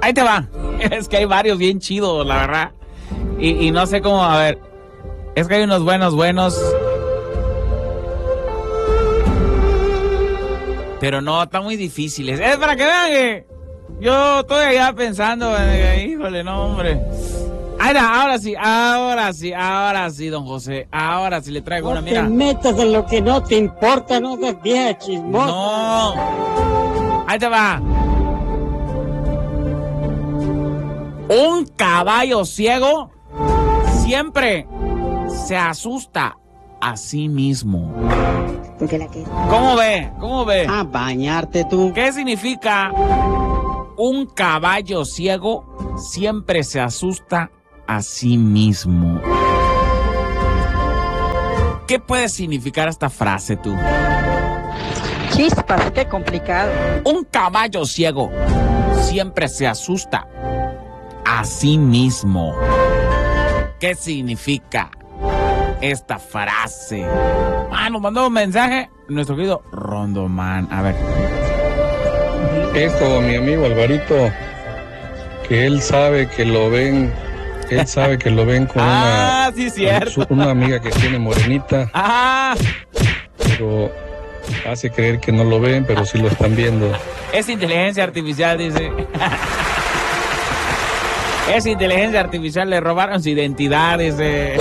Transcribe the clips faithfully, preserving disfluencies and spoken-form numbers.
ahí te va. Es que hay varios bien chidos, la verdad. Y, y no sé cómo, a ver. Es que hay unos buenos, buenos. Pero no, están muy difíciles. Es para que vean que yo estoy allá pensando, eh, híjole, no, hombre. Ahora, ahora sí, ahora sí, ahora sí, don José. Ahora sí le traigo no una, mira. No te metas en lo que no te importa, no seas vieja chismosa. No. Ahí te va. Un caballo ciego siempre se asusta a sí mismo. ¿Cómo ve? ¿Cómo ve? A bañarte tú. ¿Qué significa un caballo ciego siempre se asusta a sí mismo? ¿Qué puede significar esta frase tú? Chispas, qué complicado. Un caballo ciego siempre se asusta a sí mismo. ¿Qué significa esta frase? Ah, nos mandó un mensaje nuestro querido Rondoman. A ver. Esto, mi amigo Alvarito, que él sabe que lo ven, él sabe que lo ven con ah, una, sí, cierto. Con una amiga que tiene morenita. Ah. Pero hace creer que no lo ven, pero sí lo están viendo. Es inteligencia artificial, dice. Es inteligencia artificial, le robaron su identidad, dice.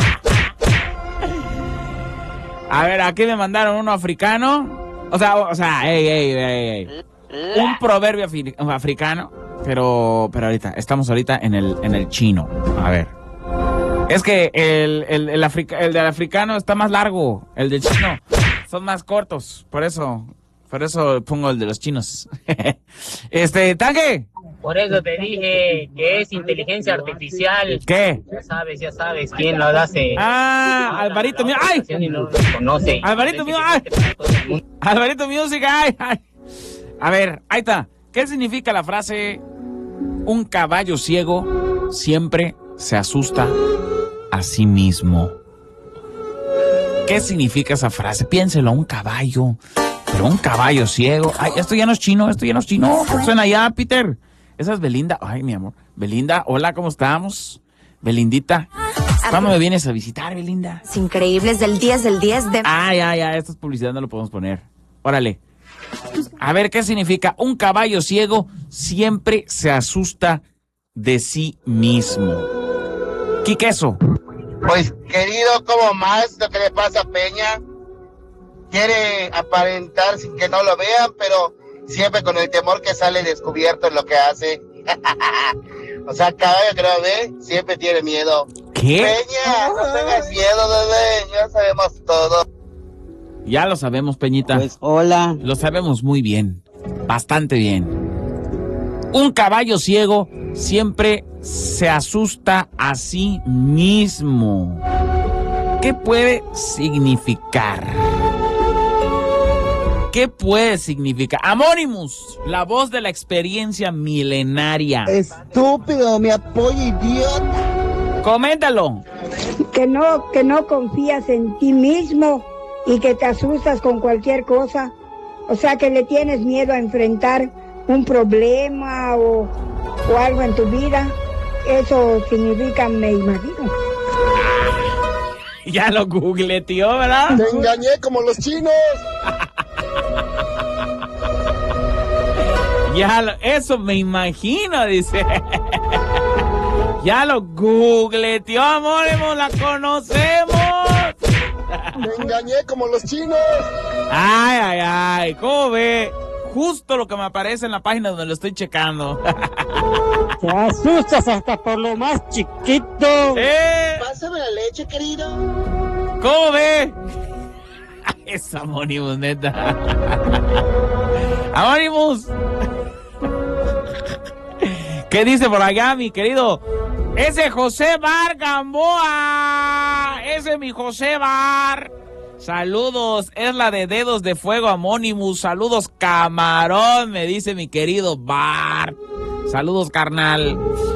A ver, aquí me mandaron uno africano. O sea, o sea, ey, ey, ey, ey. Un proverbio afri- africano, pero pero ahorita, estamos ahorita en el en el chino. A ver. Es que el, el, el, africa, el del africano está más largo, el del chino son más cortos, por eso, por eso pongo el de los chinos. Este, Tanque. Por eso te dije que es inteligencia artificial. ¿Qué? Ya sabes, ya sabes quién lo hace. Ah, Alvarito mío. ¡Ay! No lo conoce. Alvarito mío. ¡Ay! Alvarito Music. ¡Ay! ¡Ay! A ver, ahí está. ¿Qué significa la frase? Un caballo ciego siempre se asusta a sí mismo. ¿Qué significa esa frase? Piénselo, un caballo. Pero un caballo ciego. Ay, esto ya no es chino, esto ya no es chino. Suena ya, Peter. Esa es Belinda. Ay, mi amor. Belinda, hola, ¿cómo estamos? Belindita. ¿Cuándo me vienes a visitar, Belinda? Es increíble, es del diez del diez de... Ah, ya, ya, esto es publicidad, no lo podemos poner. Órale. A ver, ¿qué significa? Un caballo ciego siempre se asusta de sí mismo. ¿Qué queso? Pues, querido, como más lo que le pasa a Peña, quiere aparentar sin que no lo vean, pero siempre con el temor que sale descubierto en lo que hace. O sea, caballo que no ve, siempre tiene miedo. ¿Qué? Peña, no tengas miedo, bebé, ya sabemos todo. Ya lo sabemos, Peñita. Pues, hola. Lo sabemos muy bien, bastante bien. Un caballo ciego siempre se asusta a sí mismo. ¿Qué puede significar? ¿Qué puede significar? Amonimus, la voz de la experiencia milenaria. Estúpido, me apoyo, idiota. Coméntalo. Que no, que no confías en ti mismo y que te asustas con cualquier cosa. O sea, que le tienes miedo a enfrentar un problema o, o algo en tu vida. Eso significa, me imagino. Ya lo googleteó, ¿verdad? Te engañé como los chinos. Ya lo, eso me imagino, dice. Ya lo googleteó, Amonimus, la conocemos. Me engañé como los chinos. Ay, ay, ay, ¿cómo ve? Justo lo que me aparece en la página donde lo estoy checando. Te asustas hasta por lo más chiquito. ¿Eh? Pásame la leche, querido. ¿Cómo ve? Es Amonimus, neta. Amonimus. ¿Qué dice por allá, mi querido? Ese José Bar Gamboa. Ese mi José Bar. Saludos, es la de Dedos de Fuego, Amonimus. Saludos, camarón, me dice mi querido Bar. Saludos, carnal.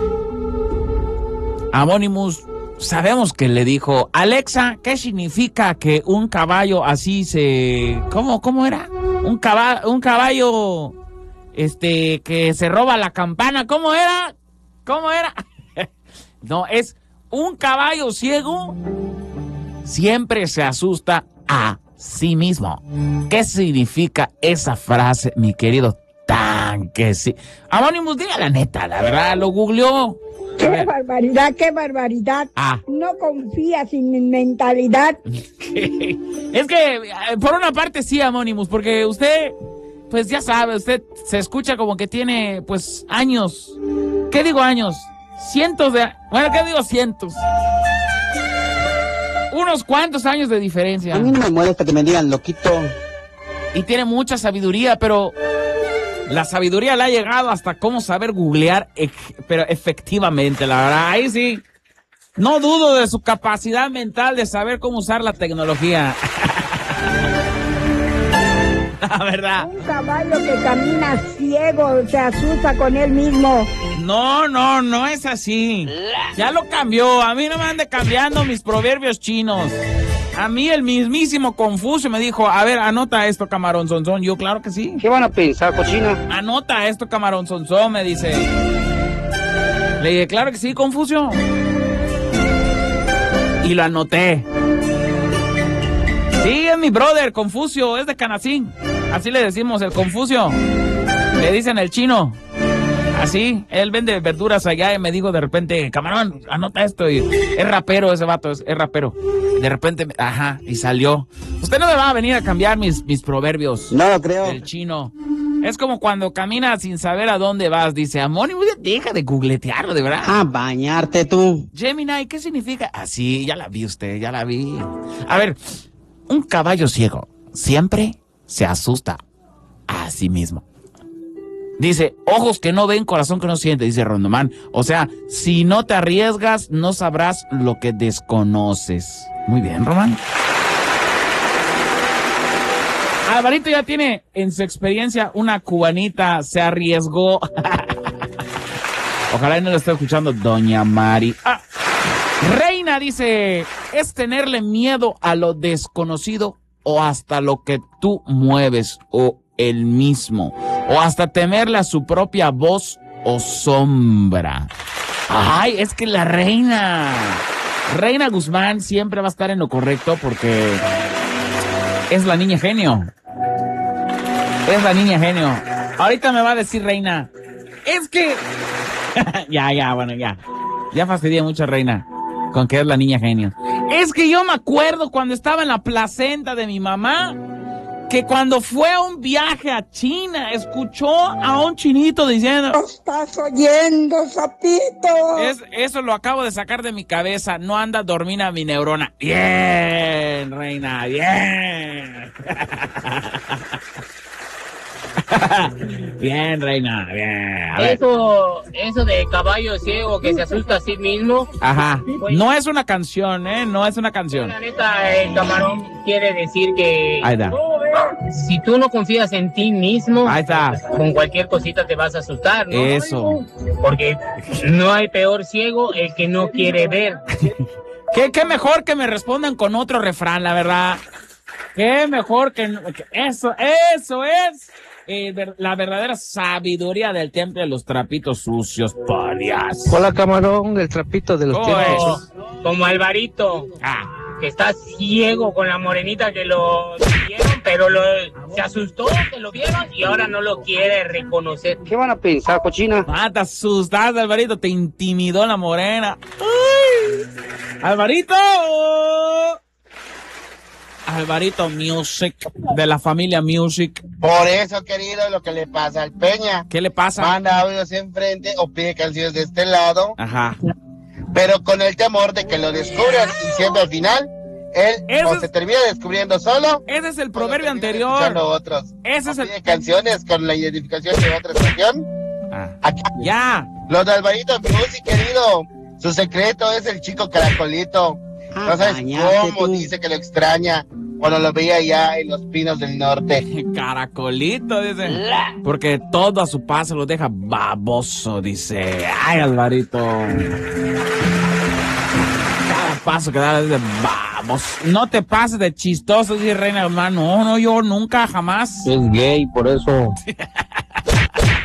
Amonimus, sabemos que le dijo, Alexa, ¿qué significa que un caballo así se... ¿Cómo, cómo era? Un caballo, un caballo este, que se roba la campana. ¿Cómo era? ¿Cómo era? No, es un caballo ciego siempre se asusta a sí mismo. ¿Qué significa esa frase, mi querido Tanque? Sí. Anonymous, diga la neta, la verdad, lo googleó. Qué barbaridad, qué barbaridad. Ah. No confías en mi mentalidad. Es que, por una parte sí, Anonymous, porque usted, pues ya sabe, usted se escucha como que tiene, pues, años. ¿Qué digo años? Cientos de... Bueno, ¿qué digo cientos? Unos cuantos años de diferencia. A mí no me molesta que me digan loquito. Y tiene mucha sabiduría, pero la sabiduría le ha llegado hasta cómo saber googlear, pero efectivamente, la verdad, ahí sí. No dudo de su capacidad mental de saber cómo usar la tecnología. La verdad. Un caballo que camina ciego se asusta con él mismo. No, no, no es así. Ya lo cambió. A mí no me ande cambiando mis proverbios chinos. A mí el mismísimo Confucio me dijo, a ver, anota esto, camarón sonzón. Yo, claro que sí. ¿Qué van a pensar, cochina? Anota esto, camarón sonzón, me dice. Le dije, claro que sí, Confucio. Y lo anoté. Sí, es mi brother, Confucio, es de Canacín. Así le decimos, el Confucio. Le dicen el chino. Así, él vende verduras allá y me dijo de repente, camarón, anota esto. Y es rapero ese vato, es, es rapero. De repente, ajá, y salió. Usted no me va a venir a cambiar mis, mis proverbios. No lo creo. El chino. Es como cuando caminas sin saber a dónde vas. Dice, Amónimo, deja de googletearlo, de verdad. Ah, bañarte tú. Gemini, ¿qué significa? Ah, sí, ya la vi usted, ya la vi. A ver, un caballo ciego siempre se asusta a sí mismo. Dice, ojos que no ven, corazón que no siente, dice Rondomán. O sea, si no te arriesgas, no sabrás lo que desconoces. Muy bien, Román. Alvarito ya tiene en su experiencia una cubanita, se arriesgó. Ojalá y no lo esté escuchando Doña Mari. Ah. Reina dice, es tenerle miedo a lo desconocido o hasta lo que tú mueves o el mismo, o hasta temerle a su propia voz o sombra. Ay, es que la reina, Reina Guzmán siempre va a estar en lo correcto porque es la niña genio. Es la niña genio. Ahorita me va a decir Reina, es que... ya, ya, bueno, ya. Ya fastidié mucho, Reina, con que es la niña genio. Es que yo me acuerdo cuando estaba en la placenta de mi mamá, que cuando fue a un viaje a China, escuchó a un chinito diciendo... ¿Lo estás oyendo, sapito? Es, eso lo acabo de sacar de mi cabeza. No anda dormida mi neurona. Bien, Reina, bien. Bien, Reina, bien. A ver. Eso, eso de caballo ciego que se asusta a sí mismo. Ajá. No es una canción, ¿eh? No es una canción. La neta, el camarón quiere decir que... Ahí está. Si tú no confías en ti mismo, Ahí está. con cualquier cosita te vas a asustar, ¿no? Eso. Porque no hay peor ciego el que no quiere ver. ¿Qué, qué mejor que me respondan con otro refrán, la verdad? Qué mejor que... que eso, eso es... Eh, ver, la verdadera sabiduría del temple de los trapitos sucios, palias. Hola, camarón, el trapito de los ¿Cómo tiempos. es? Como Alvarito, Ah. que está ciego con la morenita que lo vieron, pero lo, se asustó que lo vieron y ahora no lo quiere reconocer. ¿Qué van a pensar, cochina? Ah, te asustaste, Alvarito, te intimidó la morena. ¡Ay! ¡Alvarito! Alvarito Music, de la familia Music. Por eso, querido, lo que le pasa al Peña. ¿Qué le pasa? Manda audios enfrente o pide canciones de este lado, Ajá. pero con el temor de que lo descubran y siempre al final, él Ese o es- se termina descubriendo solo. Ese es el o proverbio lo termina escuchando anterior. otros. Ese es O el... pide canciones con la identificación de otra estación. Ah. Aquí. Ya. Los de Alvarito Music, querido, su secreto es el chico caracolito. Ah, No sabes bañarte cómo tú. dice que lo extraña cuando lo veía allá en los pinos del norte. Caracolito, dice. Porque todo a su paso lo deja baboso, dice. Ay, Alvarito. Cada paso que da dice baboso. No te pases de chistoso, dice Reina Guzmán. No, no, yo nunca, jamás. Es gay, por eso.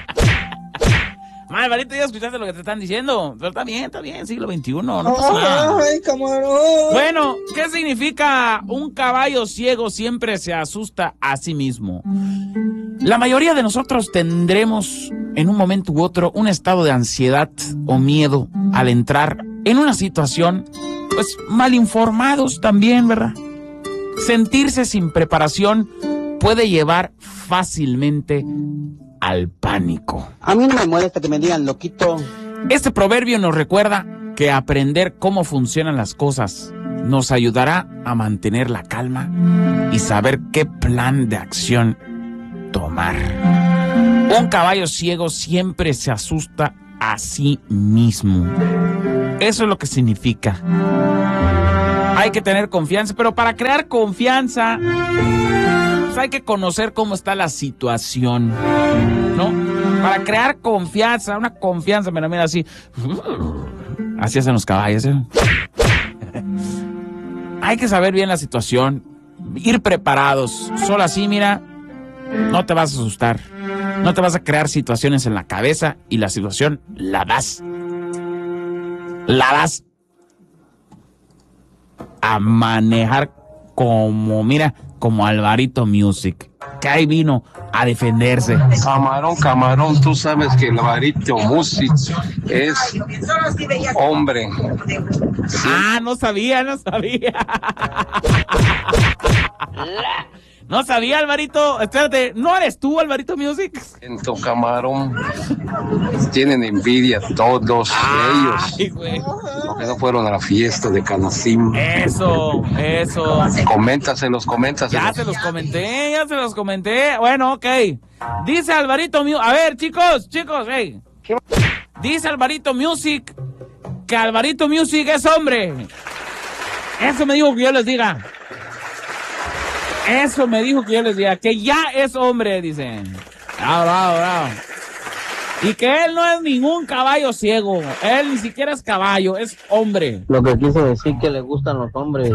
Alvarito, ya escuchaste lo que te están diciendo. Pero está bien, está bien, siglo veintiuno, no pasa nada. Ay, camarón. Bueno, ¿qué significa un caballo ciego siempre se asusta a sí mismo? La mayoría de nosotros tendremos en un momento u otro un estado de ansiedad o miedo al entrar en una situación, pues mal informados también, ¿verdad? Sentirse sin preparación puede llevar fácilmente al pánico. A mí no me molesta que me digan loquito. Este proverbio nos recuerda que aprender cómo funcionan las cosas nos ayudará a mantener la calma y saber qué plan de acción tomar. Un caballo ciego siempre se asusta a sí mismo. Eso es lo que significa. Hay que tener confianza, pero para crear confianza, pues hay que conocer cómo está la situación, ¿no? Para crear confianza, una confianza, mira, mira, así. Así hacen los caballos, ¿eh? Hay que saber bien la situación, ir preparados. Solo así, mira, no te vas a asustar. No te vas a crear situaciones en la cabeza y la situación la das. La das a manejar como, mira, como Alvarito Music, que ahí vino a defenderse. Camarón, camarón, tú sabes que el Alvarito Music es hombre. Ah, no sabía, no sabía. No sabía, Alvarito. Espérate, ¿no eres tú, Alvarito Music? En tu camarón tienen envidia todos ellos. Ay, güey. Porque no fueron a la fiesta de Canacín. Eso, eso. Coméntaselos, coméntaselos. Ya se los comenté, ya se los comenté. Bueno, ok. Dice Alvarito Music. A ver, chicos, chicos, hey. Dice Alvarito Music que Alvarito Music es hombre. Eso me dijo que yo les diga. Eso me dijo que yo les diga, que ya es hombre, dicen. Bravo, bravo, bravo. Y que él no es ningún caballo ciego. Él ni siquiera es caballo, es hombre. Lo que quiso decir que le gustan los hombres.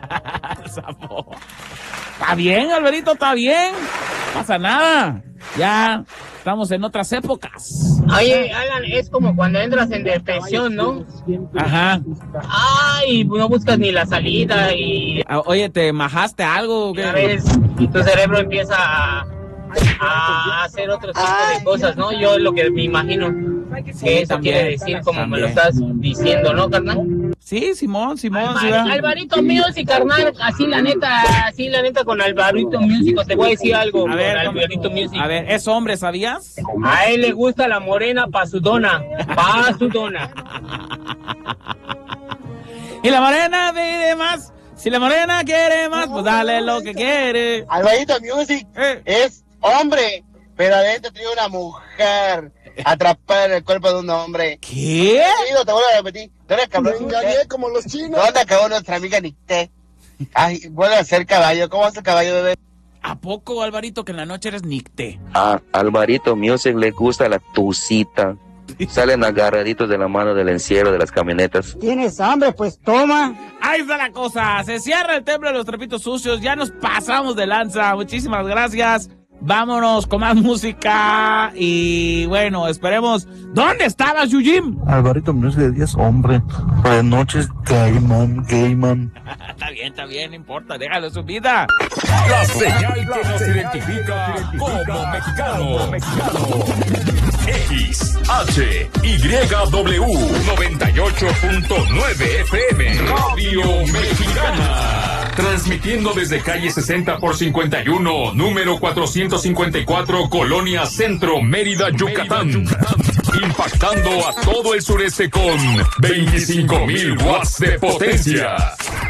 Está bien, Alvarito, está bien. No pasa nada. Ya estamos en otras épocas. Oye, Alan, es como cuando entras en depresión, ¿no? Ajá. Ay, no buscas ni la salida y... Oye, ¿te majaste algo? Ya ves, tu cerebro empieza a, a hacer otro tipo de cosas, ¿no? Yo lo que me imagino que eso también, quiere decir como también. me lo estás diciendo, ¿no, carnal? Sí, Simón, Simón. Alvar- sí, va. Alvarito Music, carnal, así la neta, así la neta con Alvarito Music, te voy a decir algo, A ver, con Alvarito Music. A ver, ¿es hombre, sabías? A él le gusta la morena pasudona, pasudona. Y la morena pide más. Si la morena quiere más, pues dale lo que quiere. Alvarito Music Eh. es hombre, pero adentro tiene una mujer atrapada en el cuerpo de un hombre. ¿Qué? Sí, no te vuelvo a repetir. ¿Dónde acabó, como los chinos. ¿Dónde acabó nuestra amiga Nicté? Ay, vuelve a ser caballo. ¿Cómo hace el caballo, bebé? ¿A poco, Alvarito, que en la noche eres nicte? A Alvarito Music le gusta la tucita. Salen agarraditos de la mano del encierro de las camionetas. ¿Tienes hambre? Pues toma. Ahí está la cosa. Se cierra el templo de los trapitos sucios. Ya nos pasamos de lanza. Muchísimas gracias. Vámonos con más música. Y bueno, esperemos. ¿Dónde estabas, Yujim? Alvarito Music de día es hombre. De noche es gay man, gay man. Está bien, está bien, no importa. Déjalo en su vida. La señal que nos identifica como mexicano. X, H, Y, W, noventa y ocho punto nueve F M, Radio Mexicana. Transmitiendo desde calle sesenta por cincuenta y uno, número cuatrocientos cincuenta y cuatro, Colonia Centro, Mérida, Yucatán. Impactando a todo el sureste con veinticinco mil watts de potencia.